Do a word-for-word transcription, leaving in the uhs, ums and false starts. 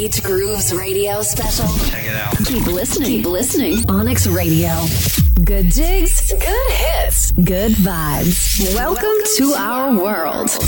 Beach Grooves Radio special. Check it out. Keep listening. Keep listening. Onyx Radio. Good digs, good hits, good vibes. Welcome to our world.